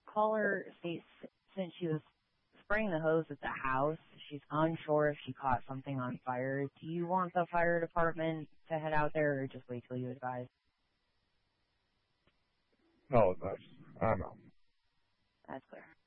caller states since she was spraying the hose at the house, she's unsure if she caught something on fire. Do you want the fire department to head out there or just wait till you advise? No, I know. That's clear.